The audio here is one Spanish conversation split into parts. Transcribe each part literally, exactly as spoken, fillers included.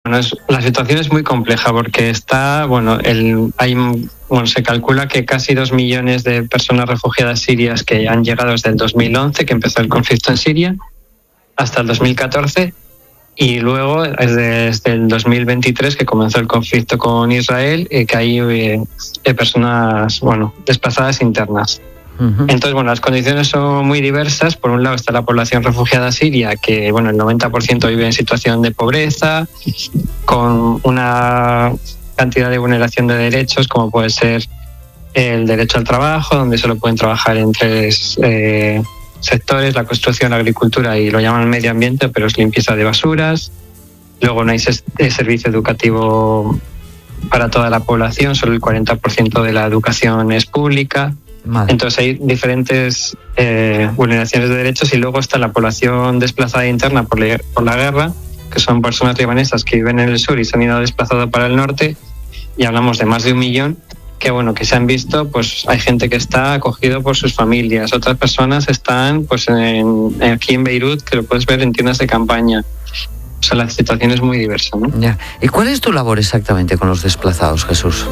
Bueno, es, la situación es muy compleja porque está, bueno, el, hay, bueno, se calcula que casi dos millones de personas refugiadas sirias que han llegado desde el dos mil once, que empezó el conflicto en Siria, hasta el dos mil catorce, y luego desde, desde el dos mil veintitrés, que comenzó el conflicto con Israel, eh, que hay eh, personas, bueno, desplazadas internas. Entonces, bueno, las condiciones son muy diversas. Por un lado está la población refugiada siria, que, bueno, el noventa por ciento vive en situación de pobreza, con una cantidad de vulneración de derechos, como puede ser el derecho al trabajo, donde solo pueden trabajar en tres eh, sectores: la construcción, la agricultura y lo llaman medio ambiente, pero es limpieza de basuras. Luego no hay ses- servicio educativo para toda la población, solo el cuarenta por ciento de la educación es pública. Madre. Entonces hay diferentes eh, vulneraciones de derechos, y luego está la población desplazada interna por la, por la guerra, que son personas libanesas que viven en el sur y se han ido desplazando para el norte, y hablamos de más de un millón que, bueno, que se han visto, pues hay gente que está acogido por sus familias, otras personas están pues en, aquí en Beirut, que lo puedes ver en tiendas de campaña. O sea, la situación es muy diversa, ¿no? Ya. ¿Y cuál es tu labor exactamente con los desplazados, Jesús?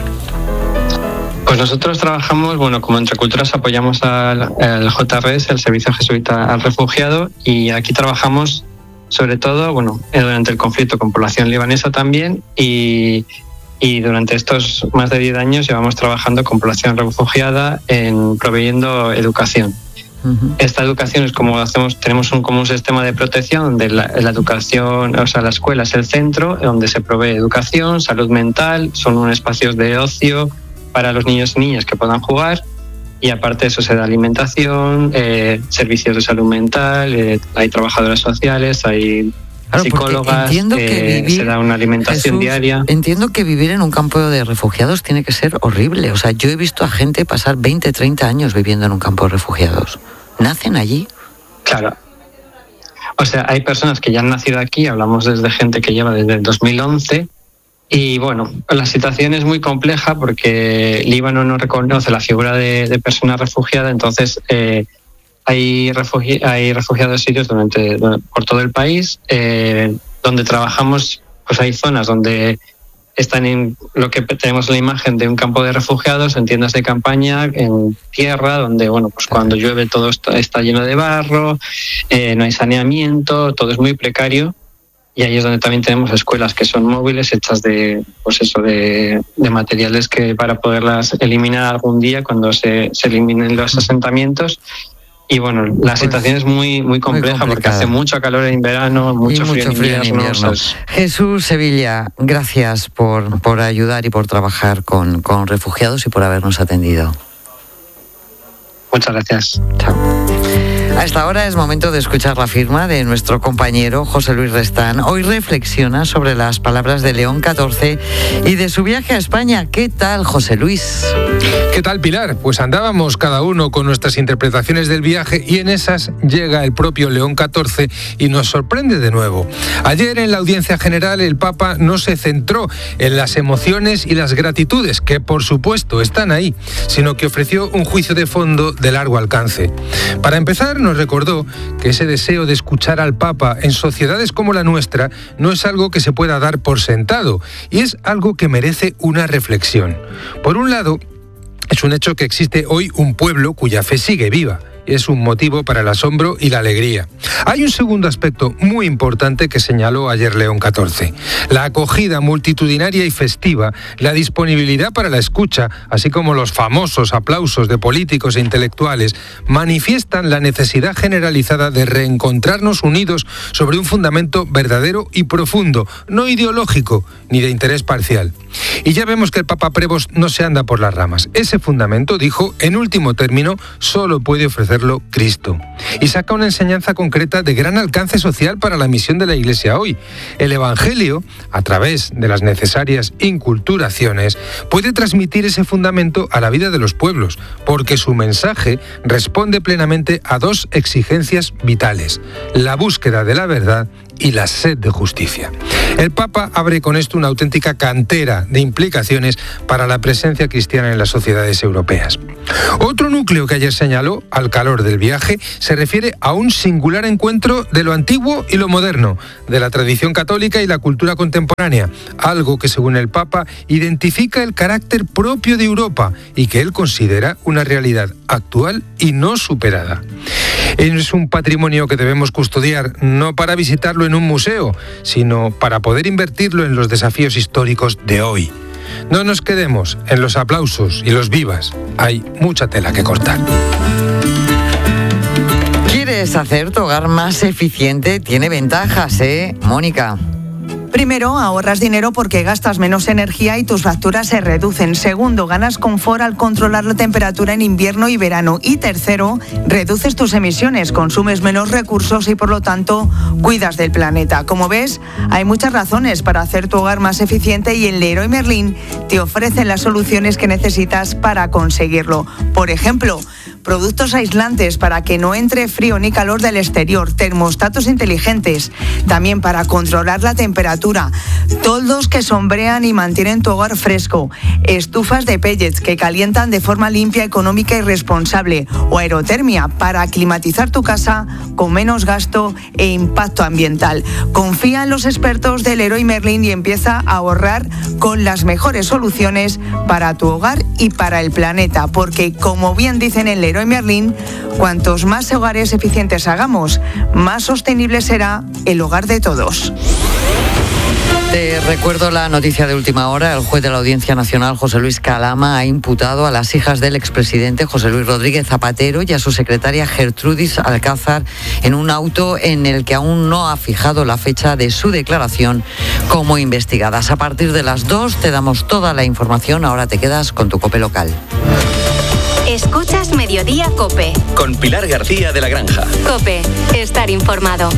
Pues nosotros trabajamos, bueno, como Entre Culturas apoyamos al, al J R S, el Servicio Jesuita al Refugiado, y aquí trabajamos sobre todo, bueno, durante el conflicto con población libanesa también, y, y durante estos más de diez años llevamos trabajando con población refugiada en proveyendo educación. Uh-huh. Esta educación es como hacemos, tenemos un como un sistema de protección donde la, la educación, o sea, la escuela es el centro donde se provee educación, salud mental, son unos espacios de ocio para los niños y niñas que puedan jugar, y aparte de eso se da alimentación, eh, servicios de salud mental, eh, hay trabajadoras sociales, hay claro, psicólogas, entiendo eh, que vivir, se da una alimentación Jesús, diaria. Entiendo que vivir en un campo de refugiados tiene que ser horrible. O sea, yo he visto a gente pasar veinte, treinta años viviendo en un campo de refugiados. ¿Nacen allí? Claro. O sea, hay personas que ya han nacido aquí, hablamos desde gente que lleva desde el dos mil once, y bueno, la situación es muy compleja porque Líbano no reconoce la figura de, de persona refugiada, entonces eh, hay, refugi- hay refugiados sirios durante, por todo el país, eh, donde trabajamos, pues hay zonas donde están en lo que tenemos la imagen de un campo de refugiados, en tiendas de campaña, en tierra, donde bueno, pues cuando llueve todo está, está lleno de barro, eh, no hay saneamiento, todo es muy precario. Y ahí es donde también tenemos escuelas que son móviles, hechas de, pues eso, de, de materiales que para poderlas eliminar algún día cuando se, se eliminen los asentamientos. Y bueno, la pues situación es muy muy compleja muy porque hace mucho calor en verano, mucho, y frío, mucho en frío en invierno. invierno. O sea, es... Jesús Sevilla, gracias por, por ayudar y por trabajar con, con refugiados y por habernos atendido. Muchas gracias. Chao. A esta hora es momento de escuchar la firma de nuestro compañero José Luis Restán. Hoy reflexiona sobre las palabras de León catorce y de su viaje a España. ¿Qué tal, José Luis? ¿Qué tal, Pilar? Pues andábamos cada uno con nuestras interpretaciones del viaje y en esas llega el propio León catorce y nos sorprende de nuevo. Ayer en la audiencia general el Papa no se centró en las emociones y las gratitudes, que por supuesto están ahí, sino que ofreció un juicio de fondo de largo alcance. Para empezar, nos recordó que ese deseo de escuchar al Papa en sociedades como la nuestra no es algo que se pueda dar por sentado y es algo que merece una reflexión. Por un lado, es un hecho que existe hoy un pueblo cuya fe sigue viva. Es un motivo para el asombro y la alegría. Hay un segundo aspecto muy importante que señaló ayer León catorce. La acogida multitudinaria y festiva, la disponibilidad para la escucha, así como los famosos aplausos de políticos e intelectuales, manifiestan la necesidad generalizada de reencontrarnos unidos sobre un fundamento verdadero y profundo, no ideológico ni de interés parcial. Y ya vemos que el Papa Prevost no se anda por las ramas. Ese fundamento, dijo, en último término, solo puede ofrecerlo Cristo. Y saca una enseñanza concreta de gran alcance social para la misión de la Iglesia hoy. El Evangelio, a través de las necesarias inculturaciones, puede transmitir ese fundamento a la vida de los pueblos, porque su mensaje responde plenamente a dos exigencias vitales: la búsqueda de la verdad y la sed de justicia. El Papa abre con esto una auténtica cantera de implicaciones para la presencia cristiana en las sociedades europeas. Otro núcleo que ayer señaló, al calor del viaje, se refiere a un singular encuentro de lo antiguo y lo moderno, de la tradición católica y la cultura contemporánea, algo que, según el Papa, identifica el carácter propio de Europa y que él considera una realidad actual y no superada. Es un patrimonio que debemos custodiar, no para visitarlo en un museo, sino para poder invertirlo en los desafíos históricos de hoy. No nos quedemos en los aplausos y los vivas. Hay mucha tela que cortar. ¿Quieres hacer tu hogar más eficiente? Tiene ventajas, ¿eh, Mónica? Primero, ahorras dinero porque gastas menos energía y tus facturas se reducen. Segundo, ganas confort al controlar la temperatura en invierno y verano. Y tercero, reduces tus emisiones, consumes menos recursos y por lo tanto cuidas del planeta. Como ves, hay muchas razones para hacer tu hogar más eficiente y en Leroy Merlin te ofrecen las soluciones que necesitas para conseguirlo. Por ejemplo, productos aislantes para que no entre frío ni calor del exterior, termostatos inteligentes, también para controlar la temperatura, toldos que sombrean y mantienen tu hogar fresco, estufas de pellets que calientan de forma limpia, económica y responsable, o aerotermia para climatizar tu casa con menos gasto e impacto ambiental. Confía en los expertos del Leroy Merlin y empieza a ahorrar con las mejores soluciones para tu hogar y para el planeta, porque como bien dicen en Leroy Merlin, cuantos más hogares eficientes hagamos, más sostenible será el hogar de todos. Te recuerdo la noticia de última hora. El juez de la Audiencia Nacional, José Luis Calama, ha imputado a las hijas del expresidente José Luis Rodríguez Zapatero y a su secretaria Gertrudis Alcázar en un auto en el que aún no ha fijado la fecha de su declaración como investigadas. A partir de las dos te damos toda la información. Ahora te quedas con tu COPE local. Escuchas Mediodía COPE. Con Pilar García de la Granja. COPE. Estar informado.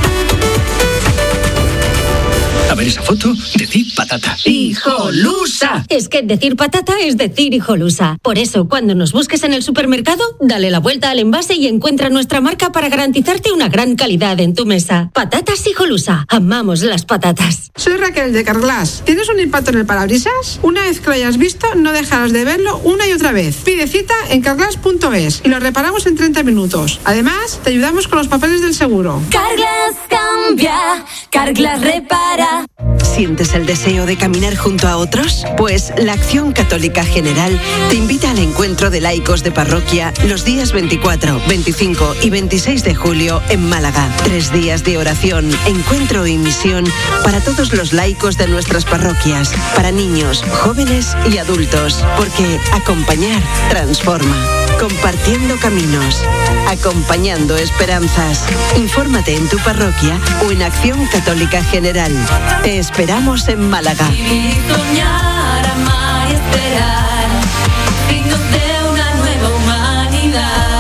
A ver esa foto, decir patata. ¡Hijolusa! Es que decir patata es decir hijolusa. Por eso, cuando nos busques en el supermercado, dale la vuelta al envase y encuentra nuestra marca para garantizarte una gran calidad en tu mesa. Patatas hijolusa. Amamos las patatas. Soy Raquel de Carglass. ¿Tienes un impacto en el parabrisas? Una vez que lo hayas visto, no dejarás de verlo una y otra vez. Pide cita en carglass punto es y lo reparamos en treinta minutos. Además, te ayudamos con los papeles del seguro. Carglass cambia, Carglass repara. ¿Sientes el deseo de caminar junto a otros? Pues la Acción Católica General te invita al encuentro de laicos de parroquia los días veinticuatro, veinticinco y veintiséis de julio en Málaga. Tres días de oración, encuentro y misión para todos los laicos de nuestras parroquias, para niños, jóvenes y adultos, porque acompañar transforma. Compartiendo caminos, acompañando esperanzas. Infórmate en tu parroquia o en Acción Católica General. Te esperamos en Málaga. Vivir, soñar, amar y esperar, signos de una nueva humanidad.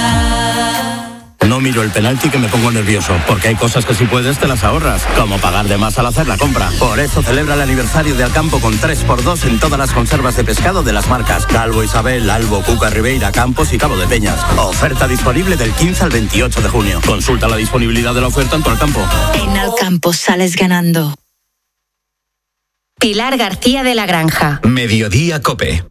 No miro el penalti que me pongo nervioso, porque hay cosas que si puedes te las ahorras, como pagar de más al hacer la compra. Por eso celebra el aniversario de Alcampo con tres por dos en todas las conservas de pescado de las marcas Calvo Isabel, Albo, Cuca, Ribeira, Campos y Cabo de Peñas. Oferta disponible del quince al veintiocho de junio. Consulta la disponibilidad de la oferta en tu Alcampo. En Alcampo sales ganando. Pilar García de la Granja. Mediodía COPE.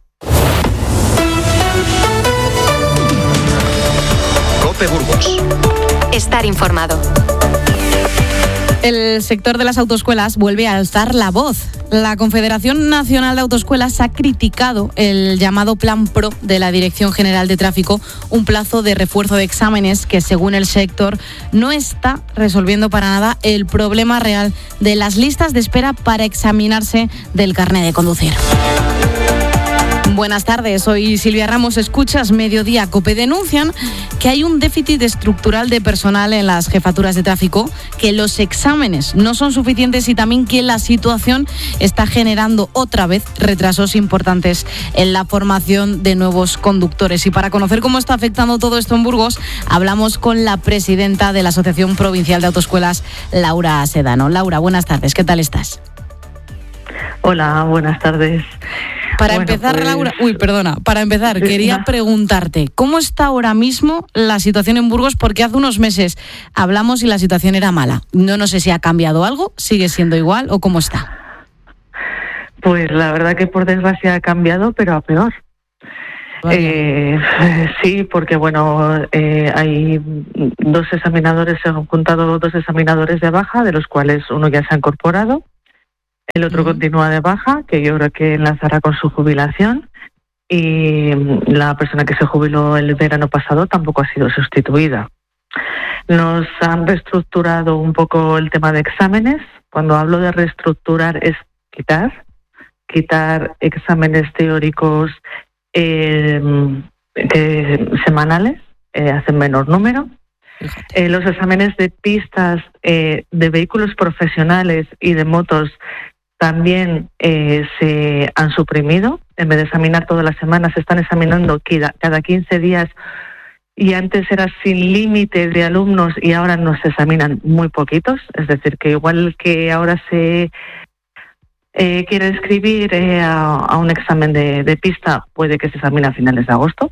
COPE Burgos. Estar informado. El sector de las autoescuelas vuelve a alzar la voz. La Confederación Nacional de Autoescuelas ha criticado el llamado Plan PRO de la Dirección General de Tráfico, un plazo de refuerzo de exámenes que, según el sector, no está resolviendo para nada el problema real de las listas de espera para examinarse del carnet de conducir. Buenas tardes, soy Silvia Ramos, escuchas Mediodía COPE. Denuncian que hay un déficit estructural de personal en las jefaturas de tráfico, que los exámenes no son suficientes y también que la situación está generando otra vez retrasos importantes en la formación de nuevos conductores. Y para conocer cómo está afectando todo esto en Burgos, hablamos con la presidenta de la Asociación Provincial de Autoescuelas, Laura Sedano. Laura, buenas tardes, ¿qué tal estás? Hola, buenas tardes. Para Bueno, empezar, pues, Laura, uy, perdona, para empezar, quería no. preguntarte, ¿cómo está ahora mismo la situación en Burgos? Porque hace unos meses hablamos y la situación era mala. No, no sé si ha cambiado algo, sigue siendo igual o cómo está. Pues la verdad que por desgracia ha cambiado, pero a peor. Eh, sí, porque bueno, eh, hay dos examinadores, se han juntado dos examinadores de baja, de los cuales uno ya se ha incorporado, el otro uh-huh. continúa de baja, que yo creo que enlazará con su jubilación, y la persona que se jubiló el verano pasado tampoco ha sido sustituida. Nos han reestructurado un poco el tema de exámenes. Cuando hablo de reestructurar es quitar, quitar exámenes teóricos Eh, eh, semanales, eh, hacen menor número. Eh, los exámenes de pistas eh, de vehículos profesionales y de motos también eh, se han suprimido. En vez de examinar todas las semanas, se están examinando cada quince días, y antes era sin límite de alumnos y ahora nos examinan muy poquitos. Es decir, que igual que ahora se Eh, quiere inscribir eh, a, a un examen de, de pista, puede que se examine a finales de agosto.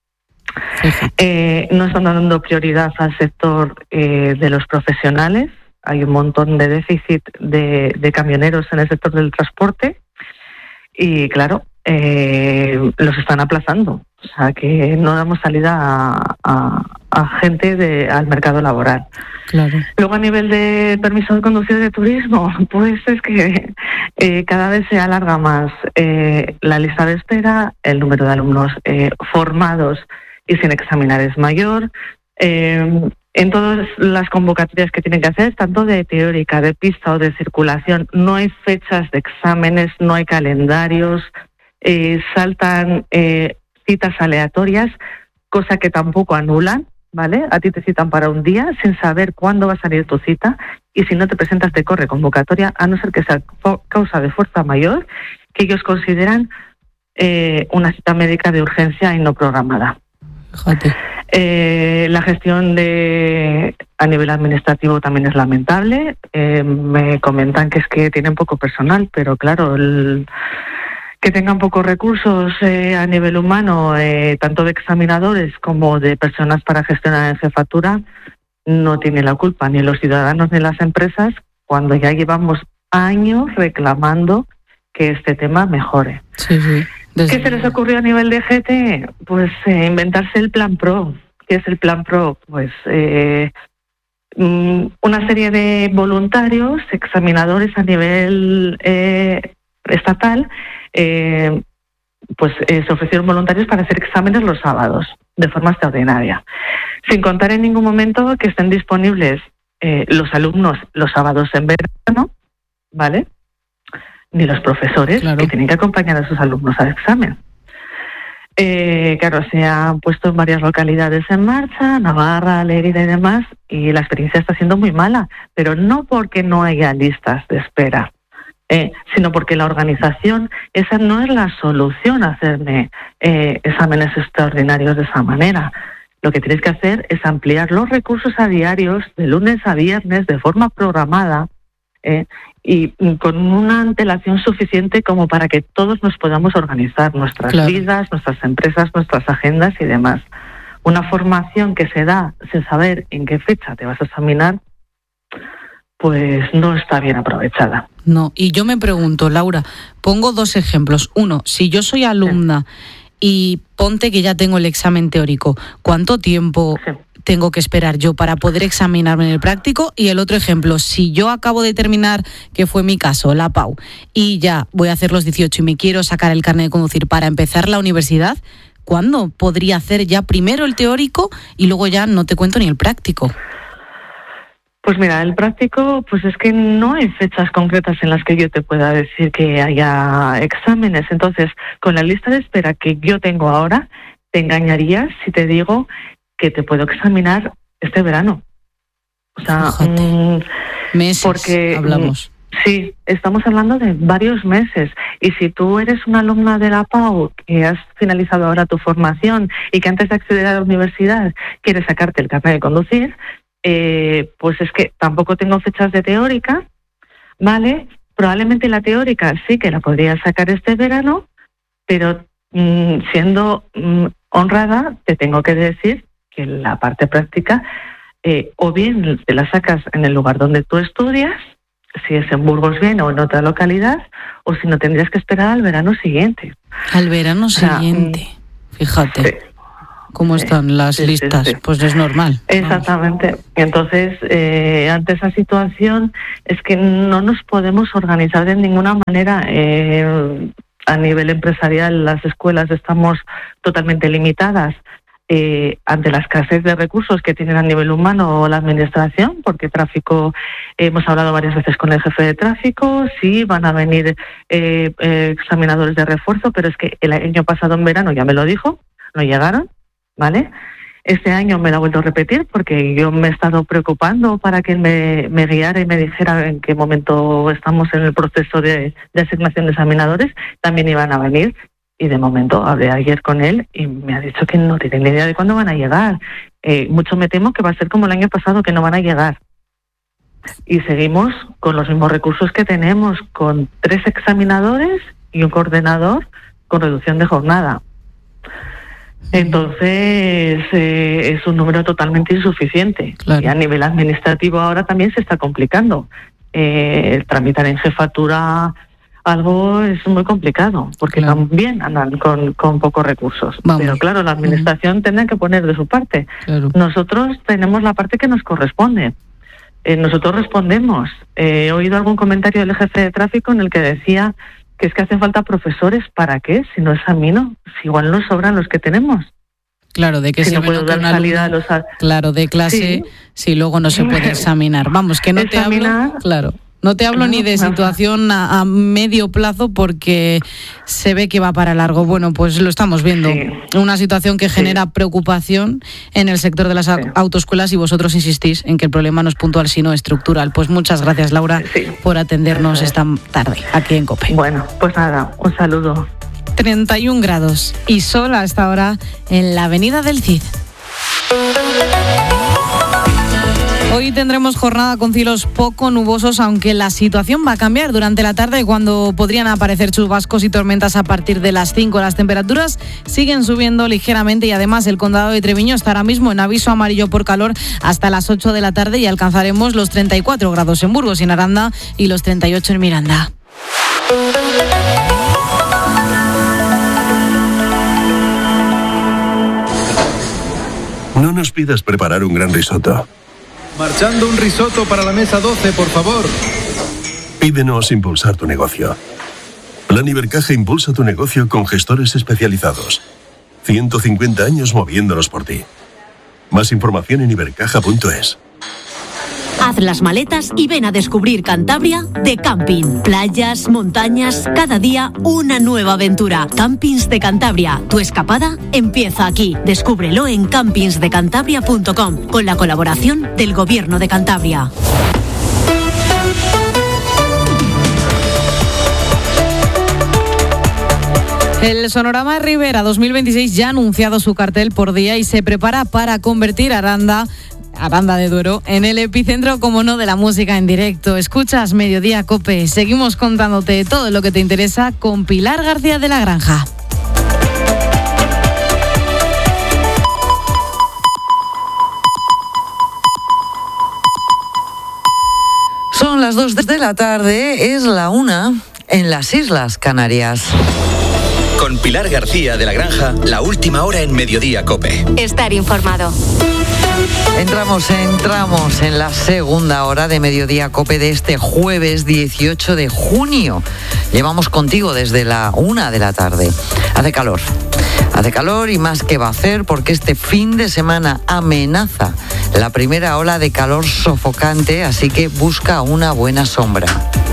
Eh, no están dando prioridad al sector eh, de los profesionales. Hay un montón de déficit de, de camioneros en el sector del transporte y, claro, eh, los están aplazando. O sea, que no damos salida a, a, a gente de, al mercado laboral. Claro. Luego, a nivel de permiso de conducir de turismo, pues es que eh, cada vez se alarga más eh, la lista de espera, el número de alumnos eh, formados y sin examinar es mayor. Eh, en todas las convocatorias que tienen que hacer, tanto de teórica, de pista o de circulación, no hay fechas de exámenes, no hay calendarios, eh, saltan eh, citas aleatorias, cosa que tampoco anulan. ¿Vale? A ti te citan para un día sin saber cuándo va a salir tu cita, y si no te presentas te corre convocatoria, a no ser que sea causa de fuerza mayor, que ellos consideran eh, una cita médica de urgencia y no programada. Eh, la gestión de a nivel administrativo también es lamentable. Eh, me comentan que es que tienen poco personal, pero claro, el que tengan pocos recursos eh, a nivel humano, eh, tanto de examinadores como de personas para gestionar en jefatura, no tiene la culpa ni los ciudadanos ni las empresas, cuando ya llevamos años reclamando que este tema mejore. Sí, sí. ¿Qué se les ocurrió a nivel de G T? Pues eh, inventarse el Plan Pro. ¿Qué es el Plan Pro? Pues eh, una serie de voluntarios, examinadores a nivel eh, estatal, Eh, pues eh, se ofrecieron voluntarios para hacer exámenes los sábados de forma extraordinaria, sin contar en ningún momento que estén disponibles eh, los alumnos los sábados en verano, ¿vale? Ni los profesores, claro, que tienen que acompañar a sus alumnos al examen. Eh, claro, se han puesto en varias localidades en marcha, Navarra, Lérida y demás, y la experiencia está siendo muy mala, pero no porque no haya listas de espera, Eh, sino porque la organización, esa no es la solución, hacerme eh, exámenes extraordinarios de esa manera. Lo que tienes que hacer es ampliar los recursos a diarios, de lunes a viernes, de forma programada, eh, y con una antelación suficiente como para que todos nos podamos organizar nuestras claro. vidas, nuestras empresas, nuestras agendas y demás. Una formación que se da sin saber en qué fecha te vas a examinar, pues no está bien aprovechada. No, y yo me pregunto, Laura, pongo dos ejemplos. Uno, si yo soy alumna sí. y ponte que ya tengo el examen teórico, ¿cuánto tiempo sí. tengo que esperar yo para poder examinarme en el práctico? Y el otro ejemplo, si yo acabo de terminar, que fue mi caso, la P A U, y ya voy a hacer los dieciocho y me quiero sacar el carnet de conducir para empezar la universidad, ¿cuándo podría hacer ya primero el teórico y luego ya no te cuento ni el práctico? Pues mira, el práctico, pues es que no hay fechas concretas en las que yo te pueda decir que haya exámenes. Entonces, con la lista de espera que yo tengo ahora, te engañaría si te digo que te puedo examinar este verano. O sea, mmm, meses porque hablamos. Sí, estamos hablando de varios meses. Y si tú eres una alumna de la P A U que has finalizado ahora tu formación y que antes de acceder a la universidad quieres sacarte el carnet de conducir, Eh, pues es que tampoco tengo fechas de teórica, ¿vale? Probablemente la teórica sí que la podría sacar este verano, pero mm, siendo mm, honrada, te tengo que decir que la parte práctica, eh, o bien te la sacas en el lugar donde tú estudias, si es en Burgos bien o en otra localidad, o si no tendrías que esperar al verano siguiente. Al verano O sea, siguiente, fíjate. Sí. ¿Cómo Sí, están las sí, sí, listas? sí. Pues es normal. Exactamente. Y entonces, eh, ante esa situación, es que no nos podemos organizar de ninguna manera. Eh, a nivel empresarial, las escuelas estamos totalmente limitadas eh, ante la escasez de recursos que tienen a nivel humano o la administración, porque tráfico, eh, hemos hablado varias veces con el jefe de tráfico, sí, van a venir eh, eh, examinadores de refuerzo, pero es que el año pasado en verano ya me lo dijo, no llegaron. ¿Vale? Este año me lo ha vuelto a repetir porque yo me he estado preocupando para que él me, me guiara y me dijera en qué momento estamos en el proceso de, de asignación de examinadores. También iban a venir y de momento hablé ayer con él y me ha dicho que no tiene ni idea de cuándo van a llegar. Eh, mucho me temo que va a ser como el año pasado, que no van a llegar. Y seguimos con los mismos recursos que tenemos, con tres examinadores y un coordinador con reducción de jornada. Entonces, eh, es un número totalmente insuficiente. Claro. Y a nivel administrativo ahora también se está complicando. Eh, el tramitar en jefatura algo es muy complicado, porque claro. también andan con, con pocos recursos. Vamos. Pero claro, la administración uh-huh. tendrá que poner de su parte. Claro. Nosotros tenemos la parte que nos corresponde. Eh, nosotros respondemos. Eh, he oído algún comentario del jefe de tráfico en el que decía que es que hacen falta profesores. ¿Para qué? Si no examino, si igual nos sobran los que tenemos. Claro, de que si se no puedo dar salida a los... Claro, de clase, sí. si luego no se puede examinar. Vamos, que no examinar, te hablo... Claro. No te hablo claro, ni de situación a, a medio plazo porque se ve que va para largo. Bueno, pues lo estamos viendo. Sí. Una situación que genera sí. preocupación en el sector de las sí. autoescuelas y vosotros insistís en que el problema no es puntual sino estructural. Pues muchas gracias, Laura, sí. por atendernos sí. esta tarde aquí en COPE. Bueno, pues nada, un saludo. treinta y un grados y sol a esta hora en la avenida del Cid. Hoy tendremos jornada con cielos poco nubosos, aunque la situación va a cambiar durante la tarde cuando podrían aparecer chubascos y tormentas a partir de las cinco. Las temperaturas siguen subiendo ligeramente y además el condado de Treviño está ahora mismo en aviso amarillo por calor hasta las ocho de la tarde y alcanzaremos los treinta y cuatro grados en Burgos y en Aranda y los treinta y ocho en Miranda. No nos pidas preparar un gran risotto. Marchando un risotto para la mesa doce, por favor. Pídenos impulsar tu negocio. Plan Ibercaja impulsa tu negocio con gestores especializados. ciento cincuenta años moviéndonos por ti. Más información en ibercaja punto es. Haz las maletas y ven a descubrir Cantabria de camping. Playas, montañas, cada día una nueva aventura. Campings de Cantabria, tu escapada empieza aquí. Descúbrelo en campings de cantabria punto com con la colaboración del Gobierno de Cantabria. El Sonorama Rivera dos mil veintiséis ya ha anunciado su cartel por día y se prepara para convertir a Aranda Aranda de Duero en el epicentro, como no, de la música en directo. Escuchas Mediodía COPE. Seguimos contándote todo lo que te interesa con Pilar García de la Granja. Son las dos de la tarde, es la una en las Islas Canarias. Con Pilar García de la Granja, la última hora en Mediodía COPE. Estar informado. Entramos, entramos en la segunda hora de Mediodía COPE de este jueves dieciocho de junio. Llevamos contigo desde la una de la tarde. Hace calor, hace calor y más que va a hacer porque este fin de semana amenaza la primera ola de calor sofocante, así que busca una buena sombra.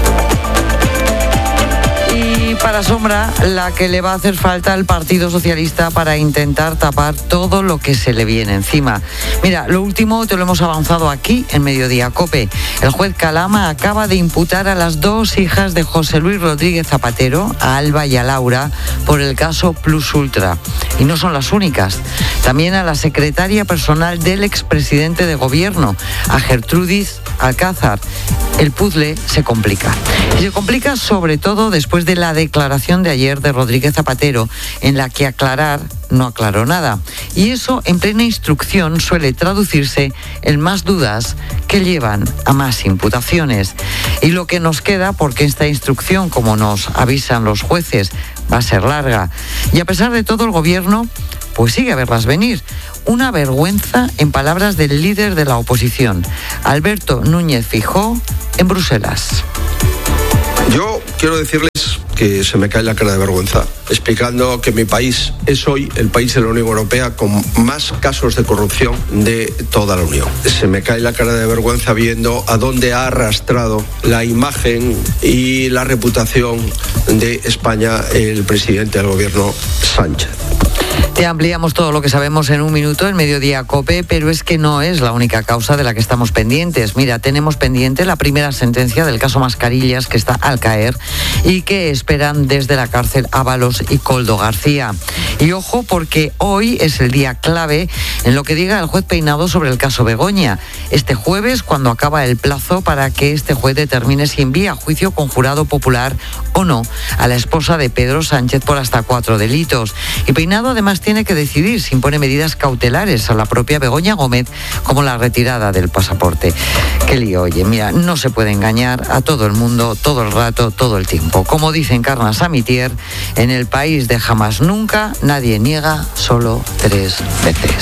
Y para sombra, la que le va a hacer falta al Partido Socialista para intentar tapar todo lo que se le viene encima. Mira, lo último te lo hemos avanzado aquí en Mediodía COPE. El juez Calama acaba de imputar a las dos hijas de José Luis Rodríguez Zapatero, a Alba y a Laura, por el caso Plus Ultra. Y no son las únicas. También a la secretaria personal del expresidente de Gobierno, a Gertrudis Alcázar. El puzzle se complica. Y se complica sobre todo después de la declaración declaración de ayer de Rodríguez Zapatero, en la que aclarar no aclaró nada. Y eso en plena instrucción suele traducirse en más dudas que llevan a más imputaciones. Y lo que nos queda, porque esta instrucción, como nos avisan los jueces, va a ser larga. Y a pesar de todo, el gobierno pues sigue a verlas venir. Una vergüenza, en palabras del líder de la oposición, Alberto Núñez Feijóo, en Bruselas. Yo quiero decirles que se me cae la cara de vergüenza, explicando que mi país es hoy el país de la Unión Europea con más casos de corrupción de toda la Unión. Se me cae la cara de vergüenza viendo a dónde ha arrastrado la imagen y la reputación de España el presidente del gobierno, Sánchez. Te ampliamos todo lo que sabemos en un minuto en Mediodía COPE, pero es que no es la única causa de la que estamos pendientes. Mira, tenemos pendiente la primera sentencia del caso Mascarillas, que está al caer y que esperan desde la cárcel Ábalos y Koldo García. Y ojo, porque hoy es el día clave en lo que diga el juez Peinado sobre el caso Begoña. Este jueves, cuando acaba el plazo para que este juez determine si envía a juicio con jurado popular o no a la esposa de Pedro Sánchez por hasta cuatro delitos. Y Peinado además tiene que decidir si impone medidas cautelares a la propia Begoña Gómez, como la retirada del pasaporte. Qué lío, oye, mira, no se puede engañar a todo el mundo, todo el rato, todo el tiempo. Como dice Encarna Samitier, en el país de jamás nunca, nadie niega solo tres veces.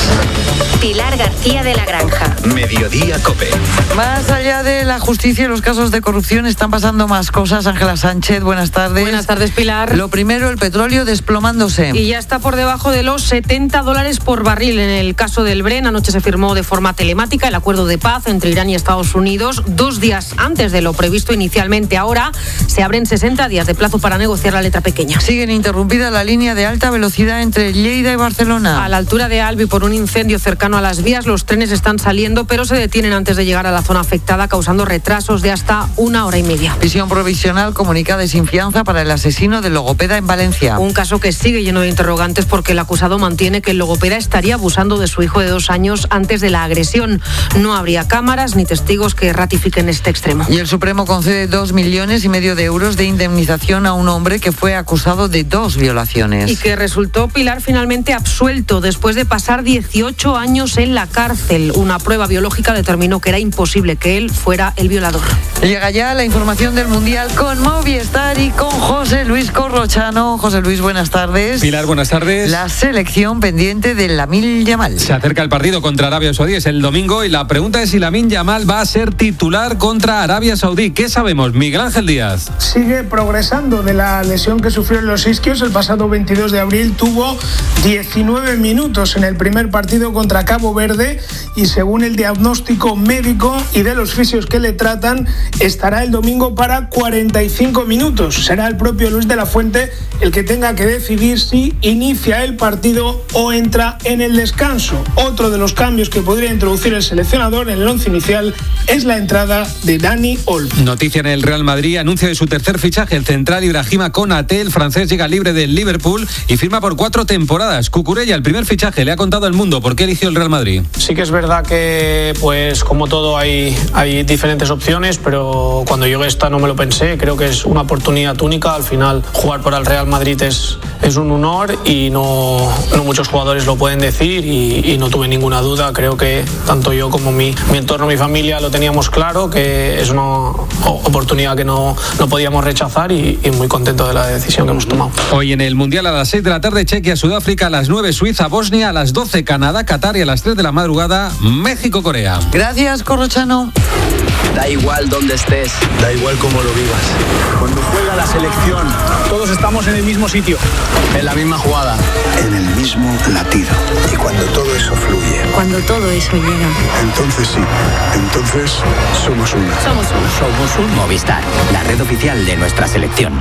Pilar García de la Granja. Mediodía COPE. Más allá de la justicia y los casos de corrupción, están pasando más cosas. Ángela Sánchez, buenas tardes. Buenas tardes, Pilar. Lo primero, el petróleo desplomándose. Y ya está por debajo de los setenta dólares por barril. En el caso del Bren, anoche se firmó de forma telemática el acuerdo de paz entre Irán y Estados Unidos, dos días antes de lo previsto inicialmente. Ahora se abren sesenta días de plazo para negociar la letra pequeña. Sigue ininterrumpida la línea de alta velocidad entre Lleida y Barcelona. A la altura de Albi, por un incendio cercano a las vías, los trenes están saliendo, pero se detienen antes de llegar a la zona afectada, causando retrasos de hasta una hora y media. Prisión provisional comunicada de sin fianza para el asesino del logopeda en Valencia. Un caso que sigue lleno de interrogantes porque el acusado mantiene que el logopeda estaría abusando de su hijo de dos años antes de la agresión. No habría cámaras ni testigos que ratifiquen este extremo. Y el Supremo concede dos millones y medio de euros de indemnización a un hombre que fue acusado de dos violaciones. Y que resultó, Pilar, finalmente absuelto después de pasar dieciocho años en la cárcel. Una prueba biológica determinó que era imposible que él fuera el violador. Llega ya la información del Mundial con Movistar y con José Luis Corrochano. José Luis, buenas tardes. Pilar, buenas tardes. La selección pendiente de Lamine Yamal. Se acerca el partido contra Arabia Saudí, es el domingo, y la pregunta es si Lamine Yamal va a ser titular contra Arabia Saudí. ¿Qué sabemos? Miguel Ángel Díaz. Sigue progresando de la lesión que sufrió en los isquios. El pasado veintidós de abril tuvo diecinueve minutos en el primer partido contra Cabo Verde y según el diagnóstico médico y de los fisios que le tratan, estará el domingo para cuarenta y cinco minutos. Será el propio Luis de la Fuente el que tenga que decidir si inicia el partido o entra en el descanso. Otro de los cambios que podría introducir el seleccionador en el once inicial es la entrada de Dani Olmo. Noticia en el Real Madrid, anuncio de su tercer fichaje, el central Ibrahima Konaté. El francés llega libre del Liverpool y firma por cuatro temporadas. Cucurella, el primer fichaje, le ha contado al Mundo por qué eligió el Real Madrid. Sí que es verdad que, pues como todo, hay, hay diferentes opciones, pero cuando llegué esta no me lo pensé. Creo que es una oportunidad única. Al final, jugar por el Real Madrid es, es un honor y no, no muchos jugadores lo pueden decir y, y no tuve ninguna duda. Creo que tanto yo como mi, mi entorno, mi familia lo teníamos claro, que es una oportunidad que no, no podíamos rechazar y, y muy contento de la decisión que hemos tomado. Hoy en el Mundial a las seis de la tarde, Chequia, Sudáfrica, a las nueve, Suiza, Bosnia, a las doce, Canadá, Qatar y a las tres de la madrugada, México, Corea. Gracias, Corrochano. Da igual dónde estés, da igual cómo lo vivas. Cuando juega la selección, todos estamos en el mismo sitio, en la misma jugada, en el mismo latido. Y cuando todo eso fluye, Cuando todo eso llega, entonces sí, entonces somos uno. Somos uno. somos un Movistar, la red oficial de nuestra selección.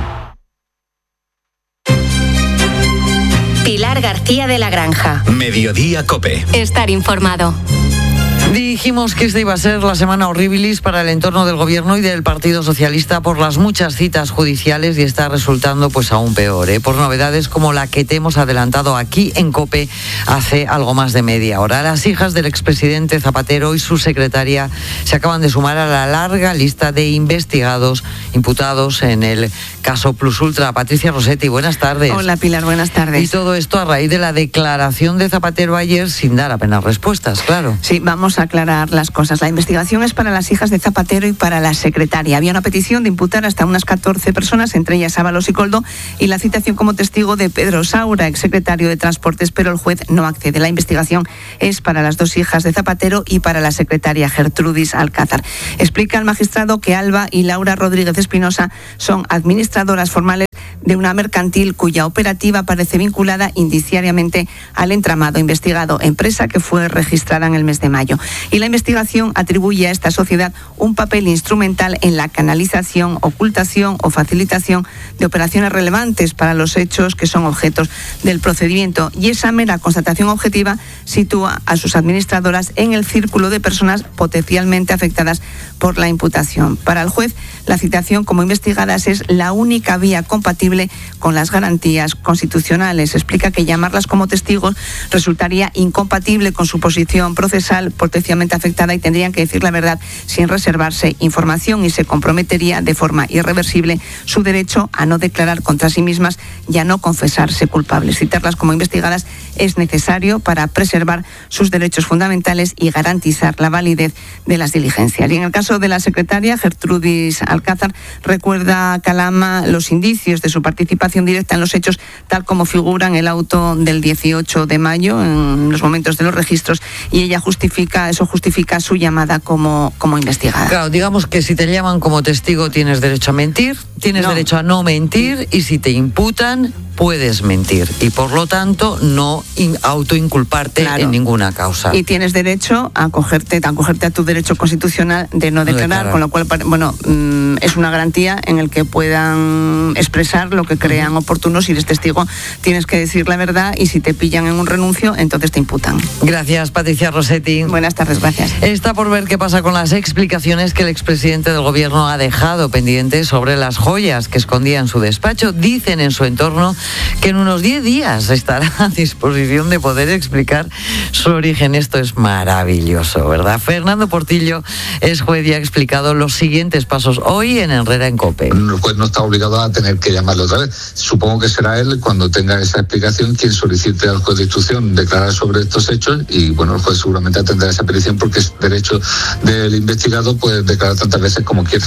Pilar García de la Granja. Mediodía COPE. Estar informado. Dijimos que esta iba a ser la semana horribilis para el entorno del gobierno y del Partido Socialista por las muchas citas judiciales y está resultando pues aún peor, ¿eh? Por novedades como la que te hemos adelantado aquí en COPE hace algo más de media hora. Las hijas del expresidente Zapatero y su secretaria se acaban de sumar a la larga lista de investigados, imputados en el caso Plus Ultra. Patricia Rossetti, buenas tardes. Hola Pilar, buenas tardes. Y todo esto a raíz de la declaración de Zapatero ayer sin dar apenas respuestas, claro. Sí, vamos a aclarar las cosas. La investigación es para las hijas de Zapatero y para la secretaria. Había una petición de imputar hasta unas catorce personas, entre ellas Ábalos y Coldo, y la citación como testigo de Pedro Saura, exsecretario de Transportes, pero el juez no accede. La investigación es para las dos hijas de Zapatero y para la secretaria Gertrudis Alcázar. Explica el magistrado que Alba y Laura Rodríguez Espinosa son administradoras formales de una mercantil cuya operativa parece vinculada indiciariamente al entramado investigado, empresa que fue registrada en el mes de mayo. Y la investigación atribuye a esta sociedad un papel instrumental en la canalización, ocultación o facilitación de operaciones relevantes para los hechos que son objetos del procedimiento. Y esa mera constatación objetiva sitúa a sus administradoras en el círculo de personas potencialmente afectadas por la imputación. Para el juez, la citación como investigadas es la única vía compatible con las garantías constitucionales. Explica que llamarlas como testigos resultaría incompatible con su posición procesal potencialmente afectada y tendrían que decir la verdad sin reservarse información y se comprometería de forma irreversible su derecho a no declarar contra sí mismas y a no confesarse culpables. Citarlas como investigadas es necesario para preservar sus derechos fundamentales y garantizar la validez de las diligencias. Y en el caso de la secretaria, Gertrudis Alcázar, recuerda Calama los indicios de su participación directa en los hechos tal como figura en el auto del dieciocho de mayo, en los momentos de los registros, y ella justifica, eso justifica su llamada como, como investigada. Claro, digamos que si te llaman como testigo tienes derecho a mentir, tienes no. derecho a no mentir, y si te imputan puedes mentir y por lo tanto no in, autoinculparte claro. en ninguna causa. Y tienes derecho a acogerte, a acogerte a tu derecho constitucional de no declarar, no declarar. Con lo cual, bueno, mmm, es una garantía en el que puedan expresar lo que crean uh-huh. oportuno. Si eres testigo tienes que decir la verdad y si te pillan en un renuncio entonces te imputan. Gracias, Patricia Rossetti. Buenas tardes, gracias. Está por ver qué pasa con las explicaciones que el expresidente del gobierno ha dejado pendientes sobre las joyas que escondía en su despacho. Dicen en su entorno que en unos diez días estará a disposición de poder explicar su origen. Esto es maravilloso, ¿verdad? Fernando Portillo es juez y ha explicado los siguientes pasos hoy en Herrera en COPE. El juez no está obligado a tener que llamarlo otra vez. Supongo que será él, cuando tenga esa explicación, quien solicite al juez de instrucción declarar sobre estos hechos y, bueno, el juez seguramente atenderá esa petición porque es derecho del investigado pues declarar tantas veces como quiera.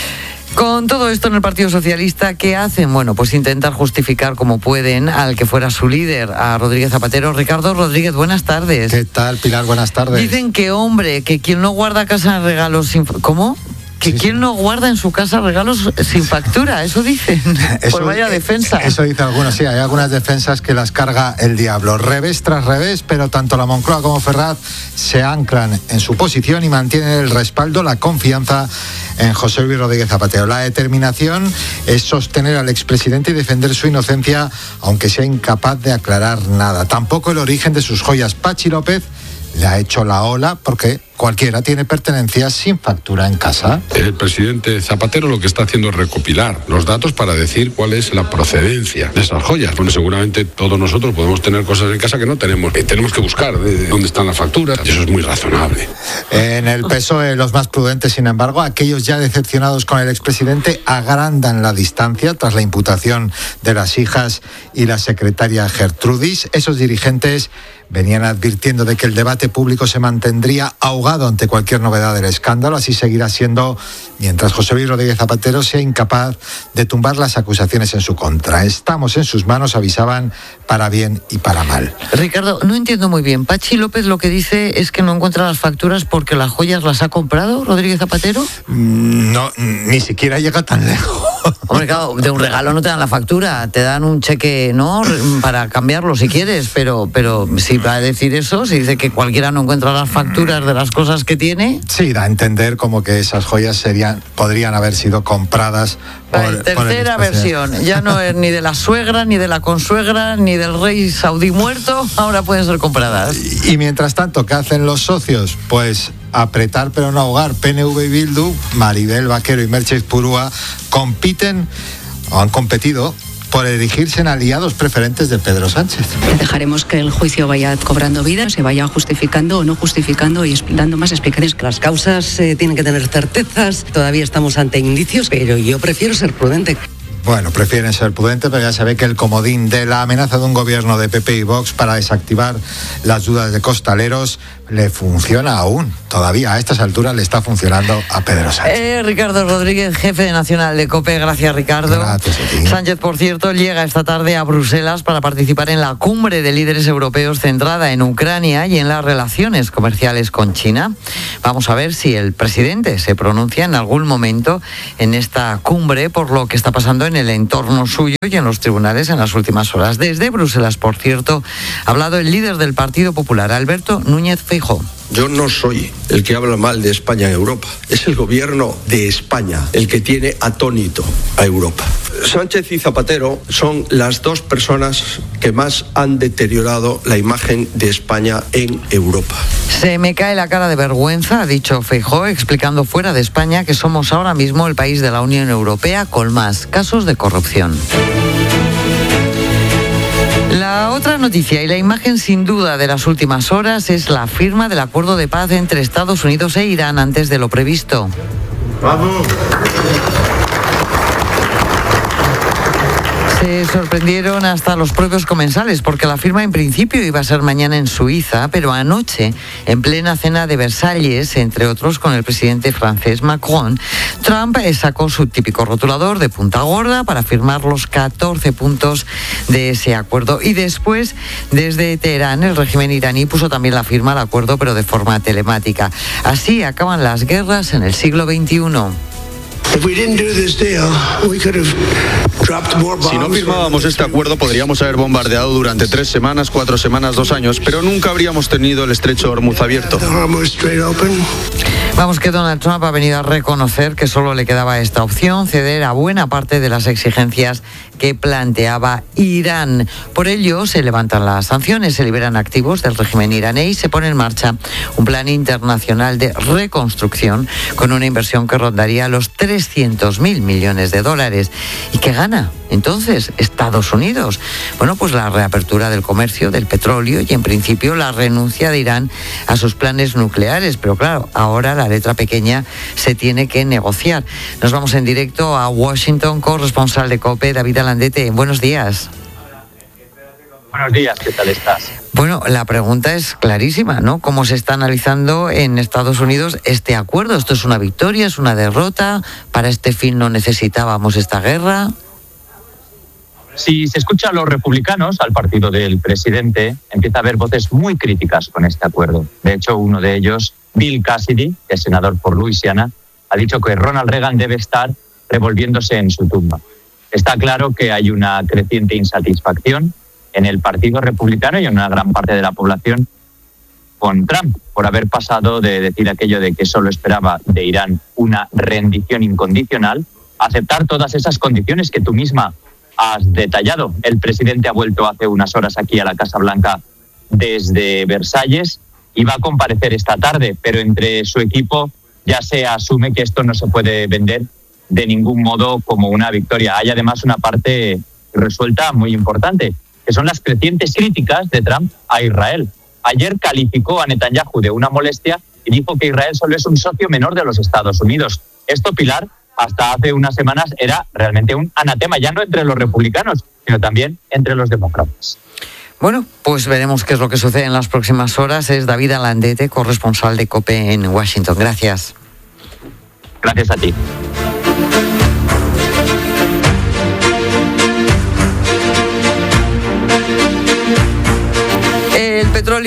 Con todo esto en el Partido Socialista, ¿qué hacen? Bueno, pues intentar justificar como pueden al que fuera su líder, a Rodríguez Zapatero. Ricardo Rodríguez, buenas tardes. ¿Qué tal, Pilar? Buenas tardes. Dicen que, hombre, que quien no guarda casa regalos sin... ¿Cómo? Que sí, quien sí. no guarda en su casa regalos sin factura, eso dicen. Eso, pues vaya defensa. Eso dice algunos, sí, hay algunas defensas que las carga el diablo. Revés tras revés, pero tanto la Moncloa como Ferraz se anclan en su posición y mantienen el respaldo, la confianza en José Luis Rodríguez Zapatero. La determinación es sostener al expresidente y defender su inocencia, aunque sea incapaz de aclarar nada. Tampoco el origen de sus joyas. Pachi López le ha hecho la ola porque cualquiera tiene pertenencias sin factura en casa. El presidente Zapatero lo que está haciendo es recopilar los datos para decir cuál es la procedencia de esas joyas. Bueno, seguramente todos nosotros podemos tener cosas en casa que no tenemos. Y tenemos que buscar de dónde están las facturas. Eso es muy razonable. En el P S O E, los más prudentes, sin embargo, aquellos ya decepcionados con el expresidente, agrandan la distancia tras la imputación de las hijas y la secretaria Gertrudis. Esos dirigentes venían advirtiendo de que el debate público se mantendría ahogado ante cualquier novedad del escándalo. Así seguirá siendo mientras José Luis Rodríguez Zapatero sea incapaz de tumbar las acusaciones en su contra. Estamos en sus manos, avisaban, para bien y para mal. Ricardo, no entiendo muy bien. Pachi López lo que dice es que no encuentra las facturas porque las joyas las ha comprado Rodríguez Zapatero. No, ni siquiera llega tan lejos. Hombre, claro, de un regalo no te dan la factura, te dan un cheque, ¿no?, para cambiarlo si quieres, pero, pero si si va a decir eso, si dice que cualquiera no encuentra las facturas de las cosas que tiene. Sí, da a entender como que esas joyas serían, podrían haber sido compradas por, vale, tercera por el versión, ya no es ni de la suegra, ni de la consuegra, ni del rey saudí muerto, ahora pueden ser compradas. Y, y mientras tanto, ¿qué hacen los socios? Pues apretar pero no ahogar. P N V y Bildu, Maribel Vaquero y Merche Purúa compiten o han competido por erigirse en aliados preferentes de Pedro Sánchez. Dejaremos que el juicio vaya cobrando vida, se vaya justificando o no justificando y dando más explicaciones. Las causas eh, tienen que tener certezas, todavía estamos ante indicios, pero yo prefiero ser prudente. Bueno, prefieren ser prudentes, pero ya se ve que el comodín de la amenaza de un gobierno de P P y Vox para desactivar las dudas de costaleros le funciona aún. Todavía a estas alturas le está funcionando a Pedro Sánchez. Eh, Ricardo Rodríguez, jefe de Nacional de COPE. Gracias, Ricardo. Gracias a ti. Sánchez, por cierto, llega esta tarde a Bruselas para participar en la cumbre de líderes europeos centrada en Ucrania y en las relaciones comerciales con China. Vamos a ver si el presidente se pronuncia en algún momento en esta cumbre por lo que está pasando en el entorno suyo y en los tribunales en las últimas horas. Desde Bruselas, por cierto, ha hablado el líder del Partido Popular, Alberto Núñez Feijóo. Yo no soy el que habla mal de España en Europa. Es el gobierno de España el que tiene atónito a Europa. Sánchez y Zapatero son las dos personas que más han deteriorado la imagen de España en Europa. Se me cae la cara de vergüenza, ha dicho Feijóo, explicando fuera de España que somos ahora mismo el país de la Unión Europea con más casos de corrupción. La otra noticia y la imagen sin duda de las últimas horas es la firma del acuerdo de paz entre Estados Unidos e Irán antes de lo previsto. ¡Vamos! Se sorprendieron hasta los propios comensales porque la firma en principio iba a ser mañana en Suiza, pero anoche, en plena cena de Versalles, entre otros con el presidente francés Macron, Trump sacó su típico rotulador de punta gorda para firmar los catorce puntos de ese acuerdo. Y después, desde Teherán, el régimen iraní puso también la firma al acuerdo, pero de forma telemática. Así acaban las guerras en el siglo veintiuno. Si no firmábamos este acuerdo, podríamos haber bombardeado durante tres semanas, cuatro semanas, dos años, pero nunca habríamos tenido el estrecho Hormuz abierto. Vamos, que Donald Trump ha venido a reconocer que solo le quedaba esta opción, ceder a buena parte de las exigencias que planteaba Irán. Por ello, se levantan las sanciones, se liberan activos del régimen iraní y se pone en marcha un plan internacional de reconstrucción con una inversión que rondaría los trescientos mil millones de dólares. ¿Y qué gana entonces Estados Unidos? Bueno, pues la reapertura del comercio del petróleo y en principio la renuncia de Irán a sus planes nucleares. Pero claro, ahora la letra pequeña se tiene que negociar. Nos vamos en directo a Washington, corresponsal de COPE, David Alandete. Buenos días. Buenos días, ¿qué tal estás? Bueno, la pregunta es clarísima, ¿no? ¿Cómo se está analizando en Estados Unidos este acuerdo? ¿Esto es una victoria, es una derrota? ¿Para este fin no necesitábamos esta guerra? Si se escucha a los republicanos, al partido del presidente, empieza a haber voces muy críticas con este acuerdo. De hecho, uno de ellos, Bill Cassidy, que es senador por Luisiana, ha dicho que Ronald Reagan debe estar revolviéndose en su tumba. Está claro que hay una creciente insatisfacción en el Partido Republicano y en una gran parte de la población con Trump, por haber pasado de decir aquello de que solo esperaba de Irán una rendición incondicional, a aceptar todas esas condiciones que tú misma has detallado. El presidente ha vuelto hace unas horas aquí a la Casa Blanca desde Versalles y va a comparecer esta tarde, pero entre su equipo ya se asume que esto no se puede vender de ningún modo como una victoria. Hay además una parte resuelta muy importante, que son las crecientes críticas de Trump a Israel. Ayer calificó a Netanyahu de una molestia y dijo que Israel solo es un socio menor de los Estados Unidos. Esto, Pilar, hasta hace unas semanas era realmente un anatema, ya no entre los republicanos, sino también entre los demócratas. Bueno, pues veremos qué es lo que sucede en las próximas horas. Es David Alandete, corresponsal de COPE en Washington. Gracias. Gracias a ti. El petróleo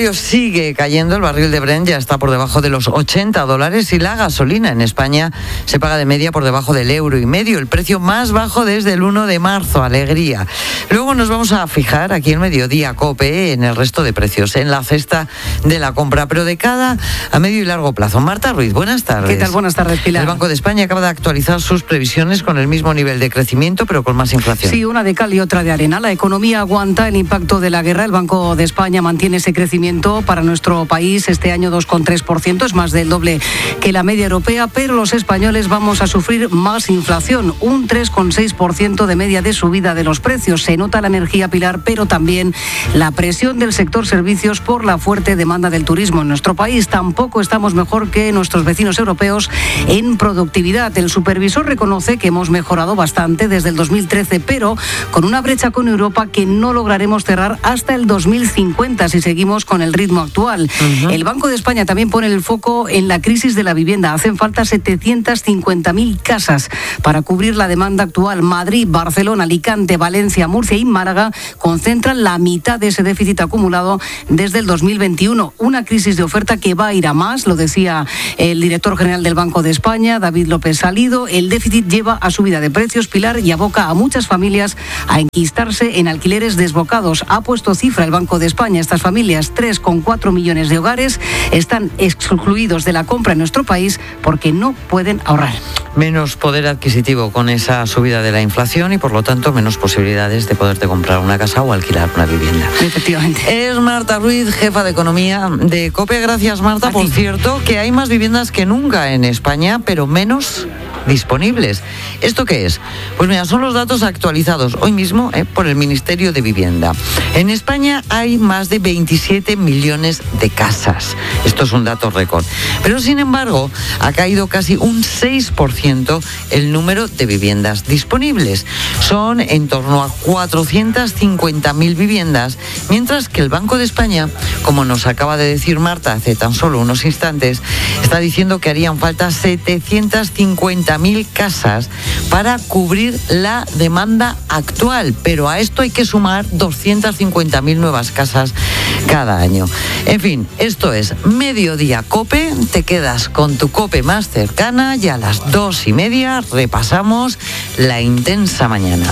petróleo sigue cayendo, el barril de Brent ya está por debajo de los ochenta dólares y la gasolina en España se paga de media por debajo del euro y medio, el precio más bajo desde el uno de marzo, alegría. Luego nos vamos a fijar aquí en Mediodía COPE en el resto de precios, en la cesta de la compra, pero de cada a medio y largo plazo. Marta Ruiz, buenas tardes. ¿Qué tal? Buenas tardes, Pilar. El Banco de España acaba de actualizar sus previsiones con el mismo nivel de crecimiento, pero con más inflación. Sí, una de cal y otra de arena. La economía aguanta el impacto de la guerra. El Banco de España mantiene ese crecimiento para nuestro país este año dos coma tres por ciento, es más del doble que la media europea, pero los españoles vamos a sufrir más inflación, un tres coma seis por ciento de media de subida de los precios. Se nota la energía, Pilar, pero también la presión del sector servicios por la fuerte demanda del turismo en nuestro país. Tampoco estamos mejor que nuestros vecinos europeos en productividad. El supervisor reconoce que hemos mejorado bastante desde el dos mil trece, pero con una brecha con Europa que no lograremos cerrar hasta el dos mil cincuenta si seguimos con el ritmo actual. Uh-huh. El Banco de España también pone el foco en la crisis de la vivienda. Hacen falta setecientas cincuenta mil casas para cubrir la demanda actual. Madrid, Barcelona, Alicante, Valencia, Murcia y Málaga concentran la mitad de ese déficit acumulado desde el dos mil veintiuno. Una crisis de oferta que va a ir a más, lo decía el director general del Banco de España, David López Salido. El déficit lleva a subida de precios, Pilar, y aboca a muchas familias a enquistarse en alquileres desbocados. Ha puesto cifra el Banco de España. Estas familias, tres coma cuatro millones de hogares, están excluidos de la compra en nuestro país porque no pueden ahorrar. Menos poder adquisitivo con esa subida de la inflación y, por lo tanto, menos posibilidades de poderte comprar una casa o alquilar una vivienda. Efectivamente. Es Marta Ruiz, jefa de Economía de COPE. Gracias, Marta. Por cierto, que hay más viviendas que nunca en España, pero menos disponibles. ¿Esto qué es? Pues mira, son los datos actualizados hoy mismo eh, por el Ministerio de Vivienda. En España hay más de veintisiete millones de casas. Esto es un dato récord. Pero, sin embargo, ha caído casi un seis por ciento el número de viviendas disponibles. Son en torno a cuatrocientas cincuenta mil viviendas, mientras que el Banco de España, como nos acaba de decir Marta hace tan solo unos instantes, está diciendo que harían falta setecientas cincuenta mil casas para cubrir la demanda actual, pero a esto hay que sumar doscientas cincuenta mil nuevas casas cada año. En fin, esto es Mediodía COPE. Te quedas con tu COPE más cercana y a las dos y media repasamos la intensa mañana.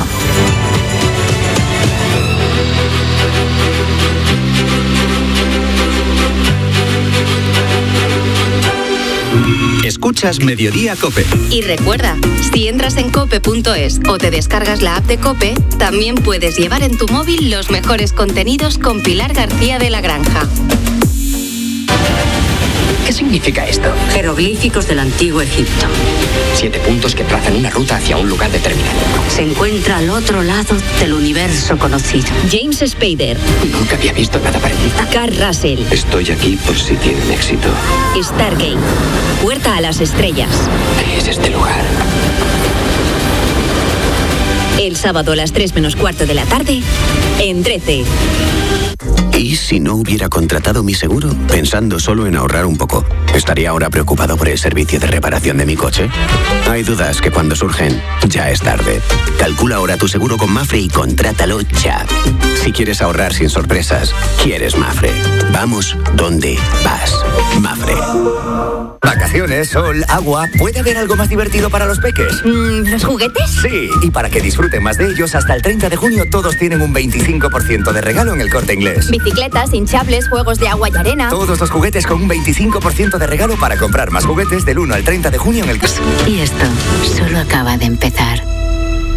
Escuchas Mediodía COPE. Y recuerda, si entras en cope punto es o te descargas la app de COPE, también puedes llevar en tu móvil los mejores contenidos con Pilar García de la Granja. ¿Qué significa esto? Jeroglíficos del antiguo Egipto. Siete puntos que trazan una ruta hacia un lugar determinado. Se encuentra al otro lado del universo conocido. James Spader. Nunca había visto nada parecido. Carl Russell. Estoy aquí por si tienen éxito. Stargate. Puerta a las estrellas. ¿Qué es este lugar? El sábado a las tres menos cuarto de la tarde, en trece. ¿Y si no hubiera contratado mi seguro? Pensando solo en ahorrar un poco, ¿estaría ahora preocupado por el servicio de reparación de mi coche? Hay dudas que cuando surgen, ya es tarde. Calcula ahora tu seguro con Mafre y contrátalo ya. Si quieres ahorrar sin sorpresas, quieres Mafre. Vamos donde vas. Mafre. Vacaciones, sol, agua. ¿Puede haber algo más divertido para los peques? Mm, ¿Los juguetes? Sí, y para que disfruten más de ellos, hasta el treinta de junio todos tienen un veinticinco por ciento de regalo en El Corte Inglés. Bicicletas, hinchables, juegos de agua y arena. Todos los juguetes con un veinticinco por ciento de regalo para comprar más juguetes del uno al treinta de junio en El Corte. Y esto solo acaba de empezar.